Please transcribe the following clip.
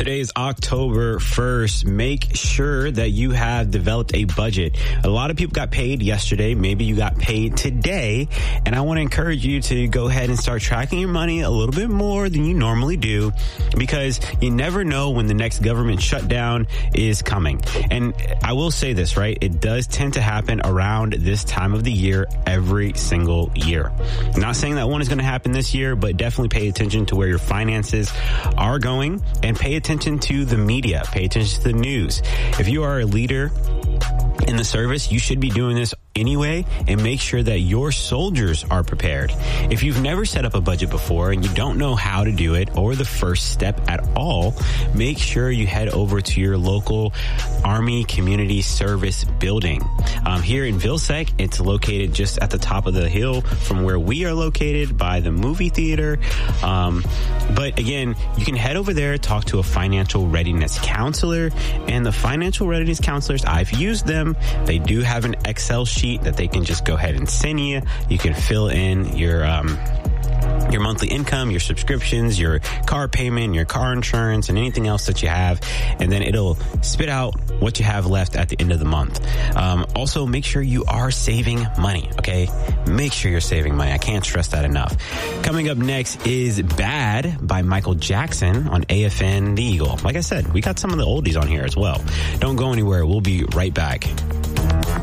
Today is October 1st. Make sure that you have developed a budget. A lot of people got paid yesterday. Maybe you got paid today. And I want to encourage you to go ahead and start tracking your money a little bit more than you normally do, because you never know when the next government shutdown is coming. And I will say this, right? It does tend to happen around this time of the year every single year. I'm not saying that one is going to happen this year, but definitely pay attention to where your finances are going and pay attention to the media, pay attention to the news. If you are a leader in the service, you should be doing this anyway, and make sure that your soldiers are prepared. If you've never set up a budget before and you don't know how to do it or the first step at all, make sure you head over to your local Army Community Service building. Here in Vilseck, it's located just at the top of the hill from where we are located by the movie theater. But again, you can head over there, talk to a financial readiness counselor, and the financial readiness counselors, I've used them. They do have an Excel sheet that they can just go ahead and send you. You can fill in your monthly income, your subscriptions, your car payment, your car insurance, and anything else that you have. And then it'll spit out what you have left at the end of the month. Also, make sure you are saving money, okay? Make sure you're saving money. I can't stress that enough. Coming up next is Bad by Michael Jackson on AFN The Eagle. Like I said, we got some of the oldies on here as well. Don't go anywhere. We'll be right back.